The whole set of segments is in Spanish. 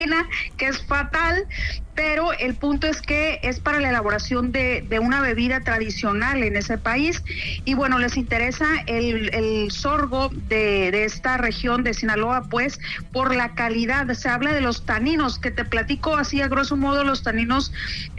que es fatal, pero el punto es que es para la elaboración de una bebida tradicional en ese país. Y bueno, les interesa el sorgo de esta región de Sinaloa, pues por la calidad. Se habla de los taninos, que te platico así a grosso modo. Los taninos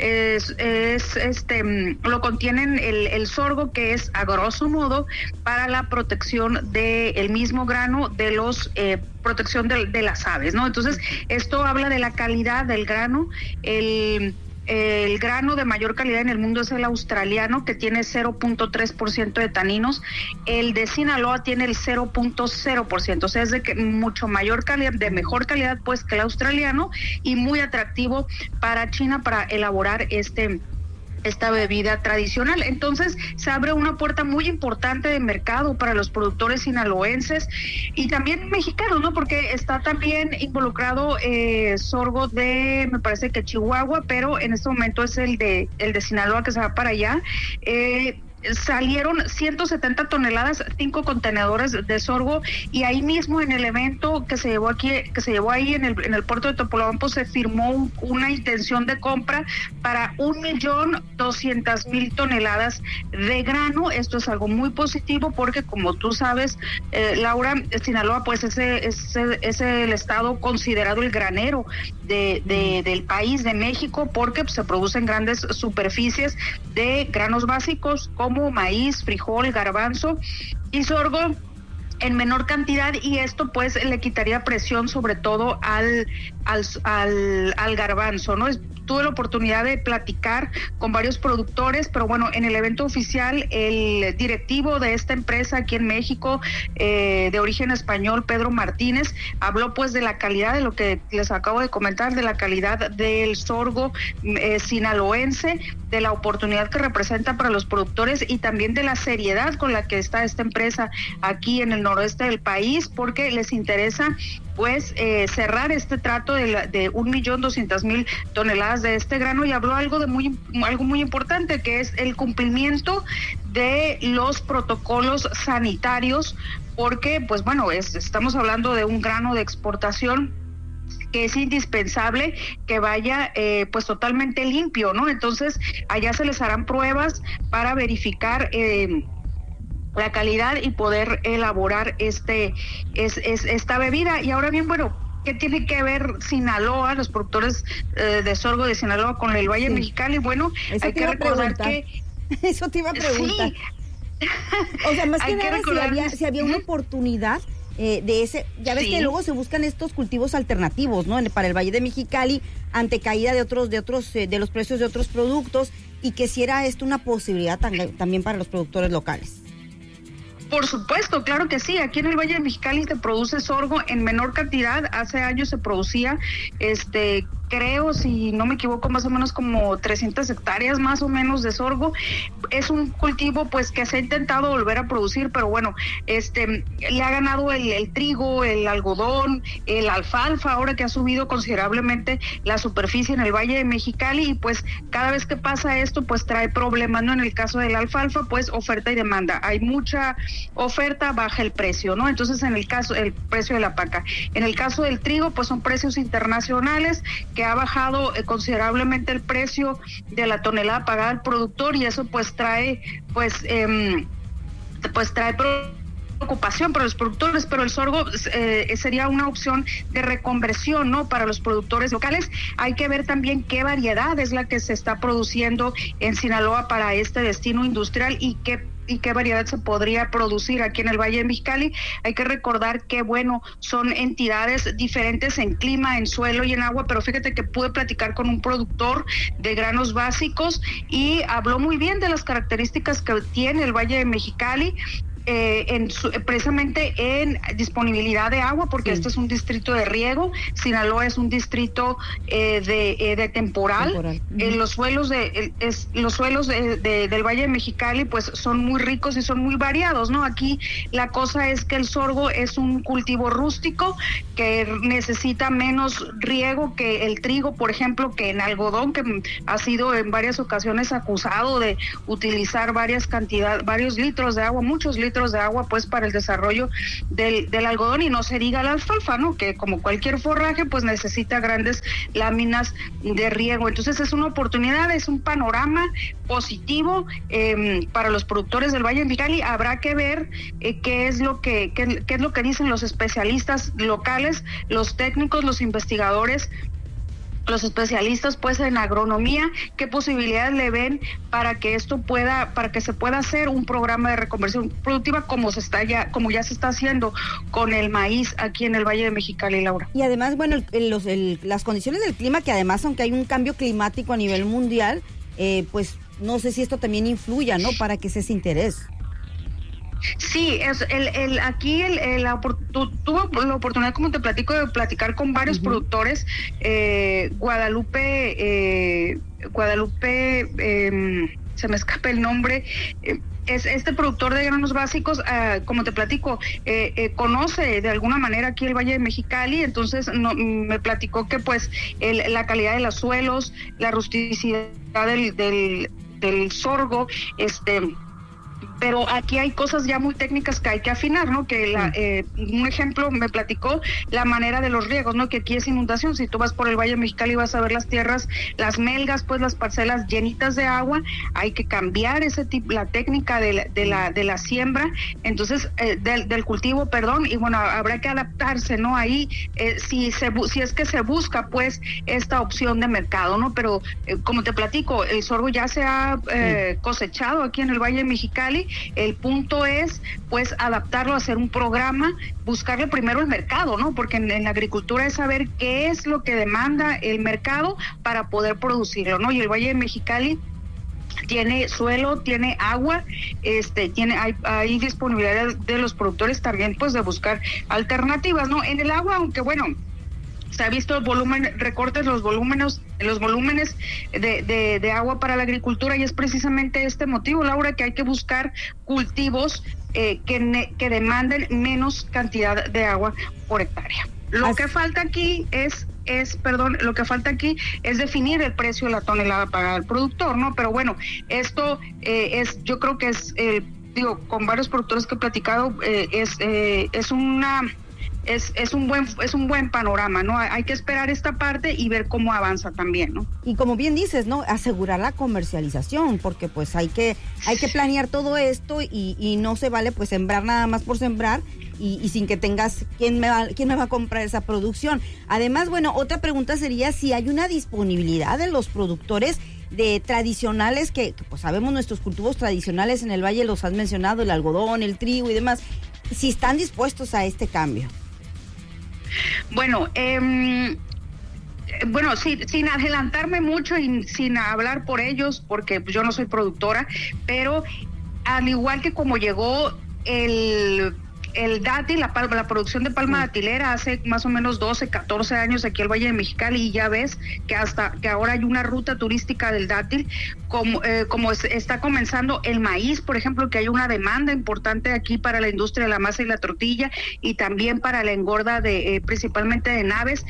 lo contienen el sorgo, que es a grosso modo para la protección del mismo grano, de los protección de las aves, ¿no? Entonces, esto habla de la calidad del grano. El grano de mayor calidad en el mundo es el australiano, que tiene 0.3% de taninos. El de Sinaloa tiene el 0.0%, o sea, es de mucho mayor calidad, de mejor calidad pues que el australiano, y muy atractivo para China para elaborar esta bebida tradicional. Entonces se abre una puerta muy importante de mercado para los productores sinaloenses y también mexicanos, ¿no? Porque está también involucrado sorgo de, me parece que Chihuahua, pero en este momento es el de Sinaloa, que se va para allá. Salieron 170 toneladas, 5 contenedores de sorgo, y ahí mismo en el evento que se llevó ahí en el puerto de Topolobampo, se firmó una intención de compra para 1.200.000 toneladas de grano. Esto es algo muy positivo porque, como tú sabes, Laura, Sinaloa pues es el estado considerado el granero del país, de México, porque pues, se producen grandes superficies de granos básicos como maíz, frijol, garbanzo y sorgo en menor cantidad, y esto pues le quitaría presión sobre todo al garbanzo, ¿no? Tuve la oportunidad de platicar con varios productores, pero bueno, en el evento oficial, el directivo de esta empresa aquí en México, de origen español, Pedro Martínez, habló pues de la calidad, de lo que les acabo de comentar, de la calidad del sorgo sinaloense, de la oportunidad que representa para los productores y también de la seriedad con la que está esta empresa aquí en el noroeste del país, porque les interesa pues cerrar este trato de 1.200.000 toneladas de este grano, y habló algo muy importante, que es el cumplimiento de los protocolos sanitarios, porque pues bueno, estamos hablando de un grano de exportación que es indispensable que vaya pues totalmente limpio, ¿no? Entonces allá se les harán pruebas para verificar la calidad y poder elaborar esta bebida. Y ahora bien, bueno, ¿qué tiene que ver Sinaloa, los productores de sorgo de Sinaloa, con el Valle Mexicali? Bueno, eso hay que recordar que... Eso te iba a preguntar. Sí. O sea, más que nada, si había una oportunidad de ese, ya ves que luego se buscan estos cultivos alternativos, ¿no? Para el Valle de Mexicali, ante caída de los precios de otros productos, y que si era esto una posibilidad también para los productores locales. Por supuesto, claro que sí. Aquí en el Valle de Mexicali se produce sorgo en menor cantidad. Hace años se producía, creo, si no me equivoco, más o menos como 300 hectáreas más o menos de sorgo. Es un cultivo pues que se ha intentado volver a producir, pero bueno, le ha ganado el trigo, el algodón, el alfalfa, ahora que ha subido considerablemente la superficie en el Valle de Mexicali, y pues cada vez que pasa esto pues trae problemas, ¿no? En el caso del alfalfa, pues oferta y demanda. Hay mucha oferta, baja el precio, ¿no? Entonces, en el caso, el precio de la paca. En el caso del trigo, pues son precios internacionales, que ha bajado considerablemente el precio de la tonelada pagada al productor, y eso pues trae preocupación para los productores, pero el sorgo sería una opción de reconversión, ¿no? Para los productores locales. Hay que ver también qué variedad es la que se está produciendo en Sinaloa para este destino industrial, y qué variedad se podría producir aquí en el Valle de Mexicali. Hay que recordar que, bueno, son entidades diferentes en clima, en suelo y en agua, pero fíjate que pude platicar con un productor de granos básicos y habló muy bien de las características que tiene el Valle de Mexicali, precisamente en disponibilidad de agua, porque este es un distrito de riego. Sinaloa es un distrito de temporal. Los suelos del Valle de Mexicali pues son muy ricos y son muy variados, ¿no? Aquí la cosa es que el sorgo es un cultivo rústico que necesita menos riego que el trigo, por ejemplo, que en algodón, que ha sido en varias ocasiones acusado de utilizar varios litros de agua, muchos litros litros de agua pues para el desarrollo del algodón, y no se diga la alfalfa, ¿no? Que como cualquier forraje pues necesita grandes láminas de riego. Entonces es una oportunidad, es un panorama positivo para los productores del Valle de Mexicali. Habrá que ver qué es lo que dicen los especialistas locales, los técnicos, los investigadores, los especialistas pues en agronomía, qué posibilidades le ven para que se pueda hacer un programa de reconversión productiva como ya se está haciendo con el maíz aquí en el Valle de Mexicali, Laura. Y además, bueno, las condiciones del clima, que además, aunque hay un cambio climático a nivel mundial, pues no sé si esto también influya, ¿no? Para que ese interés. Sí, tuve la oportunidad, como te platico, de platicar con varios productores. Guadalupe, se me escapa el nombre. Es este productor de granos básicos, como te platico, conoce de alguna manera aquí el Valle de Mexicali, entonces me platicó que pues la calidad de los suelos, la rusticidad del sorgo, pero aquí hay cosas ya muy técnicas que hay que afinar, ¿no? Que un ejemplo me platicó la manera de los riegos, ¿no? Que aquí es inundación. Si tú vas por el Valle de Mexicali vas a ver las tierras, las melgas, pues las parcelas llenitas de agua. Hay que cambiar la técnica de la siembra, entonces del cultivo, perdón, y bueno, habrá que adaptarse, ¿no? Ahí si es que se busca pues esta opción de mercado, ¿no? Pero como te platico, el sorgo ya se ha cosechado aquí en el Valle de Mexicali. El punto es pues adaptarlo, hacer un programa, buscarle primero el mercado, ¿no? Porque en la agricultura es saber qué es lo que demanda el mercado para poder producirlo, ¿no? Y el Valle de Mexicali tiene suelo, tiene agua, hay disponibilidad de los productores también pues de buscar alternativas, ¿no? En el agua, aunque bueno, se ha visto recortes los volúmenes de agua para la agricultura, y es precisamente este motivo, Laura, que hay que buscar cultivos que demanden menos cantidad de agua por hectárea. Lo que falta aquí es definir el precio de la tonelada para el productor, ¿no? Pero bueno, esto yo creo que con varios productores que he platicado, es un buen panorama, ¿no? Hay que esperar esta parte y ver cómo avanza también, ¿no? Y como bien dices, ¿no? Asegurar la comercialización, porque pues hay que planear todo esto y no se vale pues sembrar nada más por sembrar y sin que tengas quién me va a comprar esa producción. Además, bueno, otra pregunta sería si hay una disponibilidad de los productores de tradicionales que pues sabemos nuestros cultivos tradicionales en el valle, los has mencionado, el algodón, el trigo y demás, si están dispuestos a este cambio. Bueno, sin adelantarme mucho y sin hablar por ellos, porque yo no soy productora, pero al igual que como llegó el dátil, la producción de palma datilera hace más o menos 12, 14 años aquí al Valle de Mexicali, y ya ves que ahora hay una ruta turística del dátil, como está comenzando el maíz, por ejemplo, que hay una demanda importante aquí para la industria de la masa y la tortilla, y también para la engorda principalmente de aves,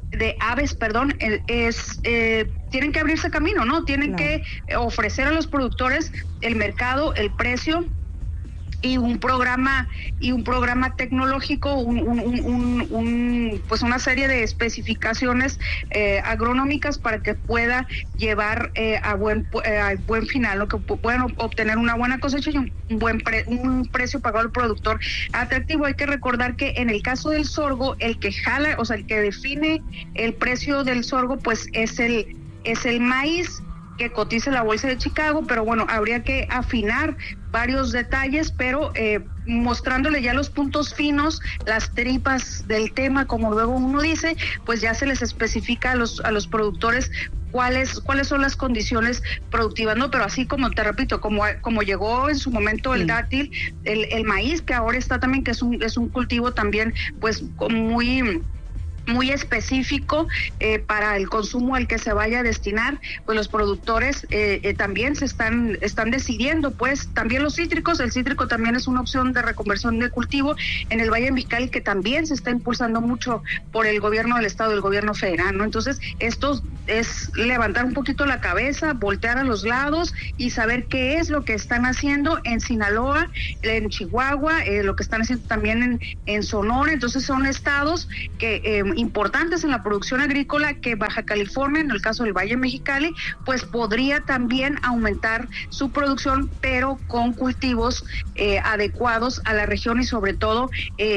tienen que abrirse camino, ¿no? Tienen que ofrecer a los productores el mercado, el precio, y un programa tecnológico, pues una serie de especificaciones agronómicas para que pueda llevar a buen final, lo que puedan obtener una buena cosecha y un precio pagado al productor atractivo. Hay que recordar que en el caso del sorgo, el que define el precio del sorgo pues es el maíz que cotiza la bolsa de Chicago, pero bueno, habría que afinar varios detalles, pero mostrándole ya los puntos finos, las tripas del tema, como luego uno dice, pues ya se les especifica a los productores cuáles son las condiciones productivas, ¿no? Pero así como te repito, como llegó en su momento el dátil, el maíz, que ahora está también, que es un cultivo también pues muy específico para el consumo al que se vaya a destinar, pues los productores también se están decidiendo, pues también los cítricos, el cítrico también es una opción de reconversión de cultivo en el Valle de Mexicali, que también se está impulsando mucho por el gobierno del estado, el gobierno federal, ¿no? Entonces estos es levantar un poquito la cabeza, voltear a los lados y saber qué es lo que están haciendo en Sinaloa, en Chihuahua, lo que están haciendo también en Sonora. Entonces son estados que importantes en la producción agrícola, que Baja California, en el caso del Valle Mexicali, pues podría también aumentar su producción, pero con cultivos adecuados a la región y sobre todo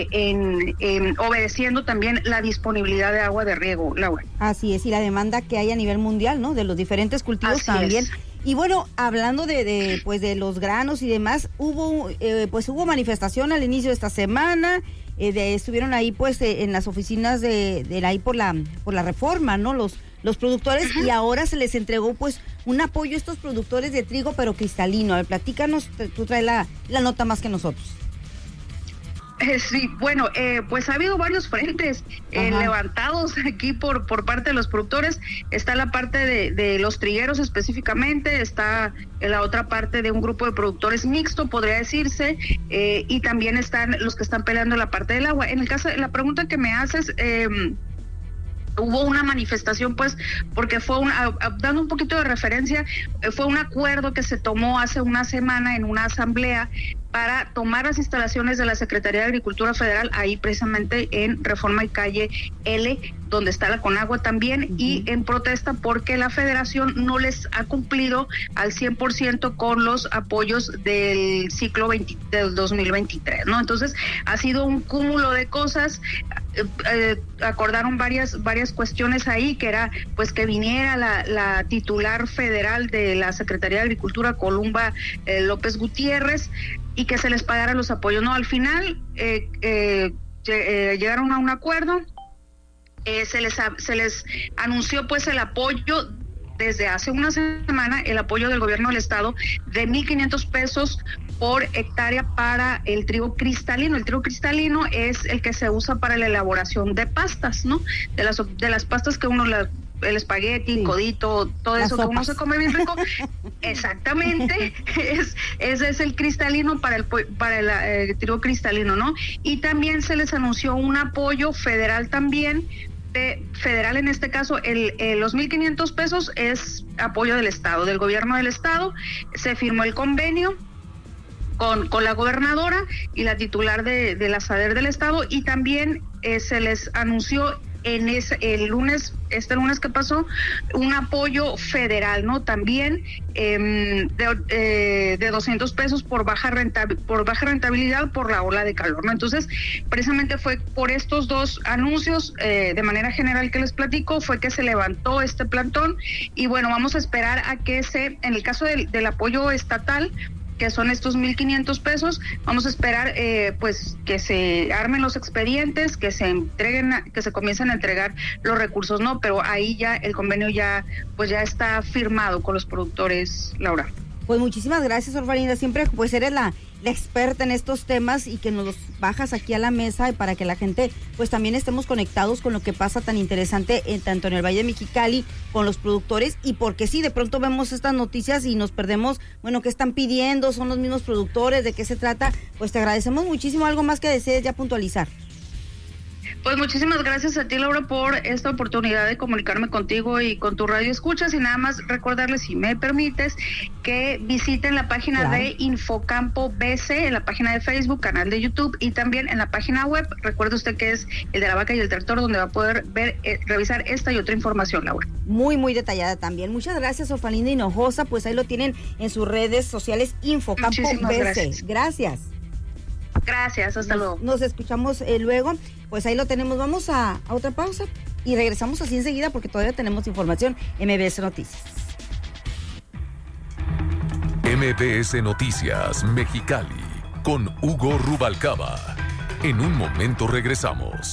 obedeciendo también la disponibilidad de agua de riego, Laura. Así es, y la demanda que hay a nivel mundial, ¿no? De los diferentes cultivos. Así también. Es. Y bueno, hablando de los granos y demás, hubo manifestación al inicio de esta semana. Estuvieron ahí pues en las oficinas de ahí por la Reforma, ¿no? Los productores. Uh-huh. Y ahora se les entregó pues un apoyo a estos productores de trigo, pero cristalino. A ver, platícanos, tú traes la nota más que nosotros. Sí, bueno, pues ha habido varios frentes levantados aquí por parte de los productores. Está la parte de los trigueros específicamente, está la otra parte de un grupo de productores mixto, podría decirse, y también están los que están peleando la parte del agua. En el caso, la pregunta que me haces, hubo una manifestación, pues, porque fue dando un poquito de referencia, fue un acuerdo que se tomó hace una semana en una asamblea para tomar las instalaciones de la Secretaría de Agricultura Federal, ahí precisamente en Reforma y Calle L, donde está la Conagua también, uh-huh. Y en protesta porque la Federación no les ha cumplido al 100% con los apoyos del ciclo del 2023, ¿no? Entonces, ha sido un cúmulo de cosas. Acordaron varias cuestiones ahí, que era pues que viniera la titular federal de la Secretaría de Agricultura, Columba López Gutiérrez, y que se les pagaran los apoyos, ¿no? Al final llegaron a un acuerdo, se les anunció pues el apoyo desde hace una semana, el apoyo del gobierno del estado de 1,500 pesos por hectárea para el trigo cristalino. El trigo cristalino es el que se usa para la elaboración de pastas, ¿no? De las pastas que uno el espagueti, sí, codito, todo eso que uno se come bien rico. Exactamente, ese es el cristalino para el trigo cristalino, ¿no? Y también se les anunció un apoyo federal también, federal en este caso, los 1,500 pesos es apoyo del estado, del gobierno del estado. Se firmó el convenio con la gobernadora y la titular de la SADER del estado, y también se les anunció este lunes que pasó, un apoyo federal, ¿no? También de 200 pesos por baja rentabilidad por la ola de calor, ¿no? Entonces, precisamente fue por estos dos anuncios, de manera general que les platico, fue que se levantó este plantón. Y bueno, vamos a esperar a que en el caso del apoyo estatal, que son estos 1,500 pesos, vamos a esperar pues que se armen los expedientes, que se entreguen, que se comiencen a entregar los recursos, ¿no? Pero ahí ya el convenio ya está firmado con los productores, Laura. Pues muchísimas gracias, Orfalinda, siempre pues eres la experta en estos temas y que nos los bajas aquí a la mesa, y para que la gente pues también estemos conectados con lo que pasa tan interesante tanto en el Valle de Mexicali con los productores, y porque sí, de pronto vemos estas noticias y nos perdemos, bueno, ¿qué están pidiendo? ¿Son los mismos productores? ¿De qué se trata? Pues te agradecemos muchísimo. ¿Algo más que desees ya puntualizar? Pues muchísimas gracias a ti, Laura, por esta oportunidad de comunicarme contigo y con tu radio escuchas, y nada más recordarles, si me permites, que visiten la página de Infocampo BC, en la página de Facebook, canal de YouTube, y también en la página web. Recuerde usted que es el de la vaca y el tractor, donde va a poder revisar esta y otra información, Laura. Muy, muy detallada también. Muchas gracias, Orfalinda Hinojosa. Pues ahí lo tienen en sus redes sociales, Infocampo BC. Gracias. Gracias, hasta luego. Nos escuchamos luego. Pues ahí lo tenemos. Vamos a otra pausa y regresamos así enseguida, porque todavía tenemos información. MBS Noticias. MBS Noticias Mexicali con Hugo Rubalcaba. En un momento regresamos.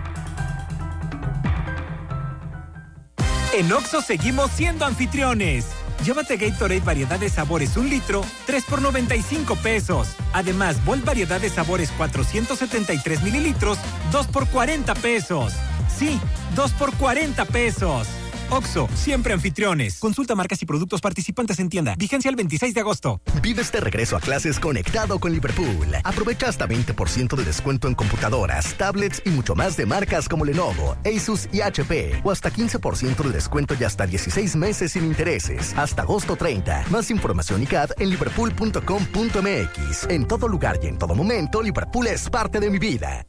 En Oxxo seguimos siendo anfitriones. Llévate Gatorade variedad de sabores 1 litro, 3 por 95 pesos. Además, Volt variedad de sabores 473 mililitros, 2 por 40 pesos. Sí, 2 por 40 pesos. OXXO, siempre anfitriones. Consulta marcas y productos participantes en tienda. Vigencia el 26 de agosto. Vive este regreso a clases conectado con Liverpool. Aprovecha hasta 20% de descuento en computadoras, tablets y mucho más de marcas como Lenovo, Asus y HP. O hasta 15% de descuento y hasta 16 meses sin intereses. Hasta agosto 30. Más información y CAD en liverpool.com.mx. En todo lugar y en todo momento, Liverpool es parte de mi vida.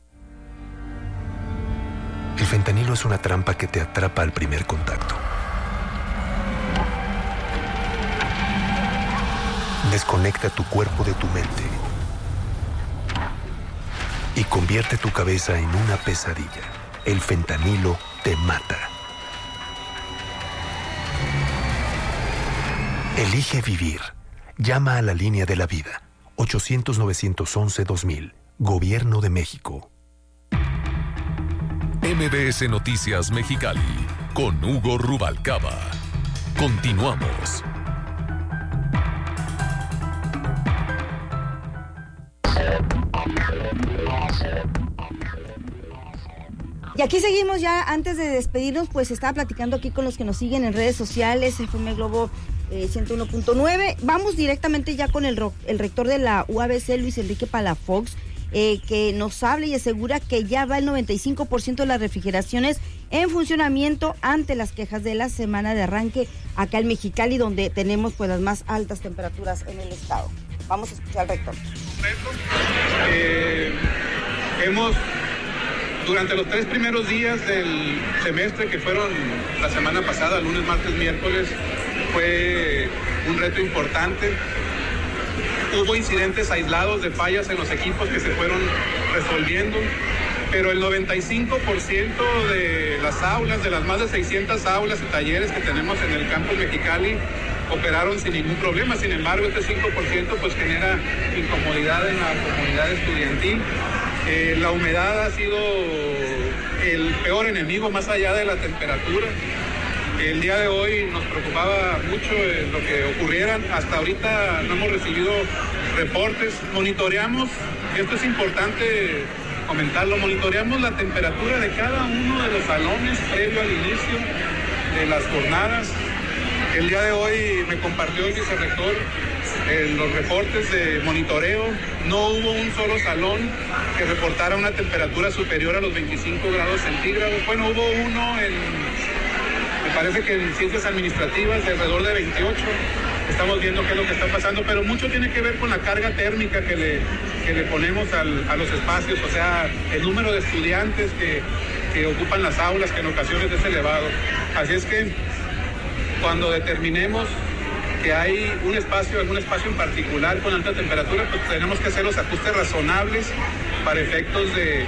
El fentanilo es una trampa que te atrapa al primer contacto. Desconecta tu cuerpo de tu mente y convierte tu cabeza en una pesadilla. El fentanilo te mata. Elige vivir. Llama a la línea de la vida. 800-911-2000. Gobierno de México. MBS Noticias Mexicali con Hugo Rubalcaba. Continuamos. Y aquí seguimos ya. Antes de despedirnos, pues estaba platicando aquí con los que nos siguen en redes sociales, FM Globo 101.9. Vamos directamente ya con el rector de la UABC, Luis Enrique Palafox, que nos habla y asegura que ya va el 95% de las refrigeraciones en funcionamiento ante las quejas de la semana de arranque acá en Mexicali, donde tenemos pues las más altas temperaturas en el estado. Vamos a escuchar al rector. Durante los 3 primeros días del semestre, que fueron la semana pasada, lunes, martes, miércoles, fue un reto importante. Hubo incidentes aislados de fallas en los equipos que se fueron resolviendo, pero el 95% de las aulas, de las más de 600 aulas y talleres que tenemos en el campus Mexicali, operaron sin ningún problema. Sin embargo, este 5% pues genera incomodidad en la comunidad estudiantil. La humedad ha sido el peor enemigo más allá de la temperatura. El día de hoy nos preocupaba mucho lo que ocurriera. Hasta ahorita no hemos recibido reportes. Monitoreamos, esto es importante comentarlo, monitoreamos la temperatura de cada uno de los salones previo al inicio de las jornadas. El día de hoy me compartió el vicerrector los reportes de monitoreo. No hubo un solo salón que reportara una temperatura superior a los 25 grados centígrados. Bueno, hubo uno me parece que en ciencias administrativas de alrededor de 28. Estamos viendo qué es lo que está pasando, pero mucho tiene que ver con la carga térmica que le ponemos a los espacios, o sea, el número de estudiantes que ocupan las aulas, que en ocasiones es elevado. Así es que cuando determinemos que hay algún espacio en particular con alta temperatura, pues tenemos que hacer los ajustes razonables para efectos de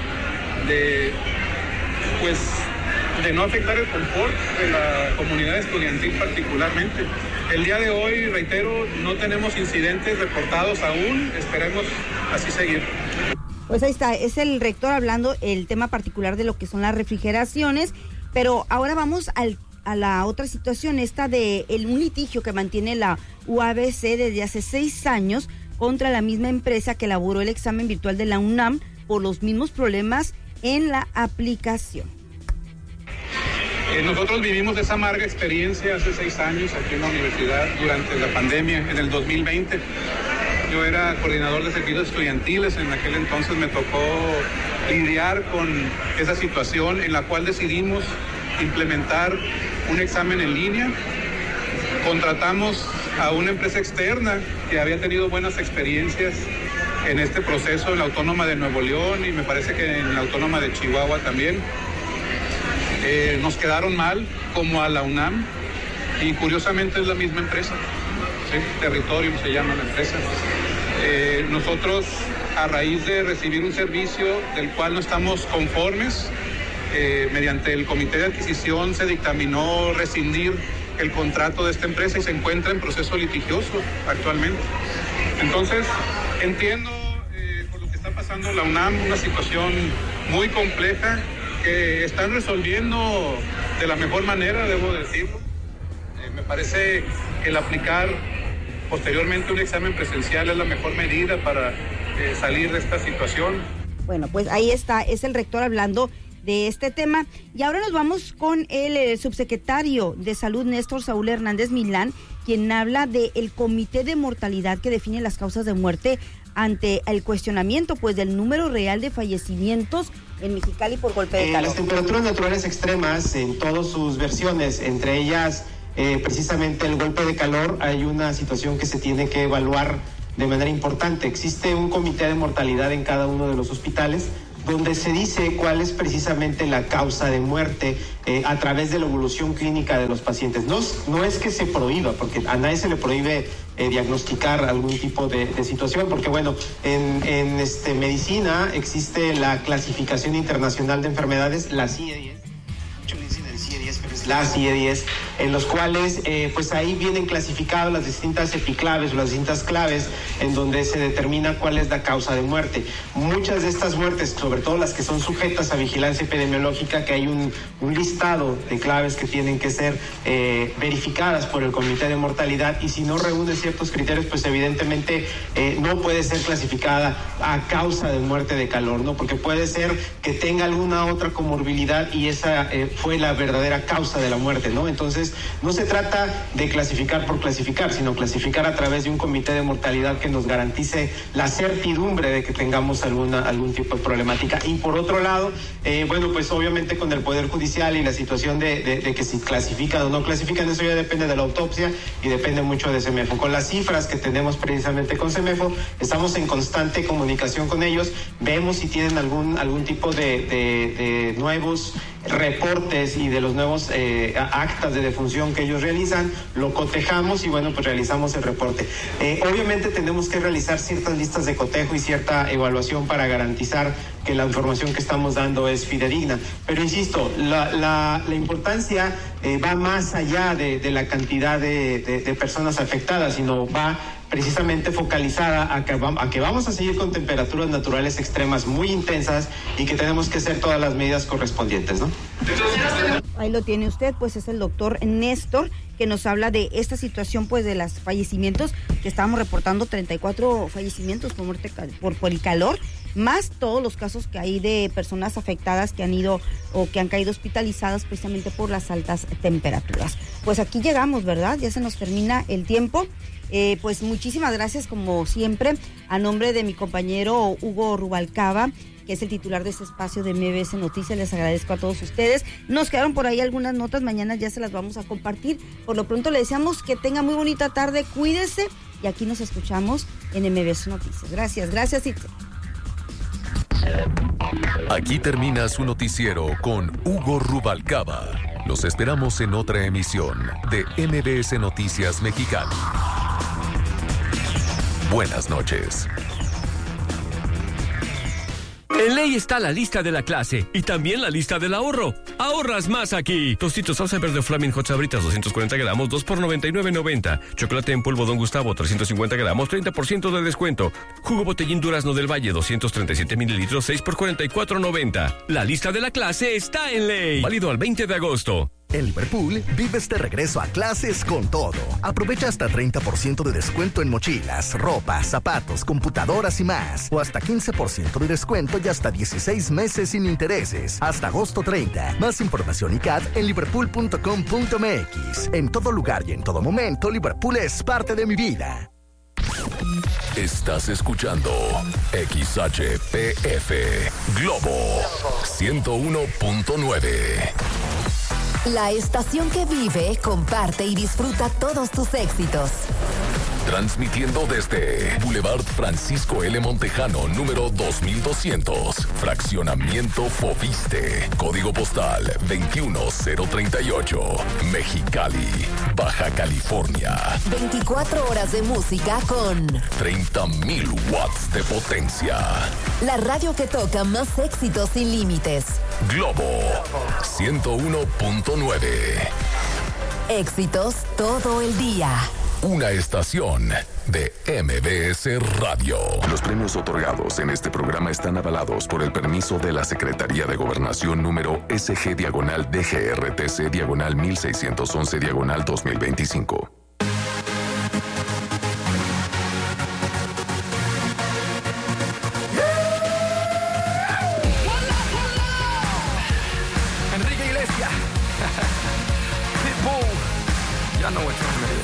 no afectar el confort de la comunidad estudiantil particularmente. El día de hoy, reitero, no tenemos incidentes reportados aún, esperemos así seguir. Pues ahí está, es el rector hablando el tema particular de lo que son las refrigeraciones, pero ahora vamos a la otra situación, esta de un litigio que mantiene la UABC desde hace 6 años contra la misma empresa que elaboró el examen virtual de la UNAM por los mismos problemas en la aplicación. Nosotros vivimos esa amarga experiencia hace 6 años aquí en la universidad durante la pandemia, en el 2020. Yo era coordinador de servicios estudiantiles, en aquel entonces me tocó lidiar con esa situación en la cual decidimos implementar un examen en línea. Contratamos a una empresa externa que había tenido buenas experiencias en este proceso en la Autónoma de Nuevo León y me parece que en la Autónoma de Chihuahua también. Nos quedaron mal, como a la UNAM, y curiosamente es la misma empresa, ¿sí? Territorium se llama la empresa. Nosotros, a raíz de recibir un servicio del cual no estamos conformes, mediante el comité de adquisición se dictaminó rescindir el contrato de esta empresa y se encuentra en proceso litigioso actualmente. Entonces, entiendo por lo que está pasando la UNAM, una situación muy compleja que están resolviendo de la mejor manera, debo decirlo. Me parece que el aplicar posteriormente un examen presencial es la mejor medida para salir de esta situación. Bueno, pues ahí está, es el rector hablando de este tema. Y ahora nos vamos con el subsecretario de Salud, Néstor Saúl Hernández Milán, quien habla del Comité de Mortalidad que define las causas de muerte ante el cuestionamiento pues del número real de fallecimientos en Mexicali por golpe de calor. Las temperaturas naturales extremas en todas sus versiones, entre ellas precisamente el golpe de calor, hay una situación que se tiene que evaluar de manera importante. Existe un comité de mortalidad en cada uno de los hospitales donde se dice cuál es precisamente la causa de muerte a través de la evolución clínica de los pacientes. No es que se prohíba, porque a nadie se le prohíbe diagnosticar algún tipo de situación, porque bueno, en medicina existe la clasificación internacional de enfermedades, la CIE-10, pero es la CIE-10, en los cuales pues ahí vienen clasificadas las distintas epiclaves o las distintas claves en donde se determina cuál es la causa de muerte. Muchas de estas muertes, sobre todo las que son sujetas a vigilancia epidemiológica, que hay un listado de claves que tienen que ser verificadas por el Comité de Mortalidad, y si no reúne ciertos criterios, pues evidentemente no puede ser clasificada a causa de muerte de calor, ¿no? Porque puede ser que tenga alguna otra comorbilidad y esa fue la verdadera causa de la muerte, ¿no? Entonces, no se trata de clasificar por clasificar, sino clasificar a través de un comité de mortalidad que nos garantice la certidumbre de que tengamos algún tipo de problemática. Y por otro lado, bueno, pues obviamente con el Poder Judicial y la situación de que si clasifican o no clasifican, eso ya depende de la autopsia y depende mucho de CEMEFO. Con las cifras que tenemos precisamente con CEMEFO, estamos en constante comunicación con ellos, vemos si tienen algún tipo de nuevos reportes y de los nuevos actas de defunción que ellos realizan, lo cotejamos y bueno, pues realizamos el reporte. Obviamente tenemos que realizar ciertas listas de cotejo y cierta evaluación para garantizar que la información que estamos dando es fidedigna, pero insisto, la importancia va más allá de la cantidad de personas afectadas, sino va precisamente focalizada a que vamos a seguir con temperaturas naturales extremas muy intensas y que tenemos que hacer todas las medidas correspondientes, ¿no? Ahí lo tiene usted, pues es el doctor Néstor, que nos habla de esta situación, pues de los fallecimientos, que estábamos reportando 34 fallecimientos por muerte por el calor, más todos los casos que hay de personas afectadas que han ido o que han caído hospitalizadas precisamente por las altas temperaturas. Pues aquí llegamos, ¿verdad? Ya se nos termina el tiempo. Pues muchísimas gracias, como siempre, a nombre de mi compañero Hugo Rubalcaba, que es el titular de este espacio de MBS Noticias. Les agradezco a todos ustedes. Nos quedaron por ahí algunas notas, mañana ya se las vamos a compartir. Por lo pronto le deseamos que tenga muy bonita tarde, cuídese, y aquí nos escuchamos en MBS Noticias. Gracias, Itze. Aquí termina su noticiero con Hugo Rubalcaba. Los esperamos en otra emisión de MBS Noticias Mexicali. Buenas noches. En Ley está la lista de la clase y también la lista del ahorro. Ahorras más aquí. Tostitos salsa verde Flaming Hot Sabritas 240 gramos, 2 por $99.90. Chocolate en polvo Don Gustavo 350 gramos, 30% de descuento. Jugo Botellín Durazno del Valle 237 mililitros, 6 por $44.90. La lista de la clase está en Ley. Válido al 20 de agosto. En Liverpool, vives de regreso a clases con todo. Aprovecha hasta 30% de descuento en mochilas, ropa, zapatos, computadoras y más. O hasta 15% de descuento y hasta 16 meses sin intereses. Hasta agosto 30. Más información y CAD en liverpool.com.mx. En todo lugar y en todo momento, Liverpool es parte de mi vida. Estás escuchando XHPF Globo 101.9. La estación que vive, comparte y disfruta todos tus éxitos. Transmitiendo desde Boulevard Francisco L. Montejano, número 2200, Fraccionamiento Foviste, Código Postal 21038, Mexicali, Baja California. 24 horas de música con 30,000 watts de potencia. La radio que toca más éxitos sin límites. Globo 101.9. Éxitos todo el día. Una estación de MBS Radio. Los premios otorgados en este programa están avalados por el permiso de la Secretaría de Gobernación número SG/DGRTC/1611/2025. I know what time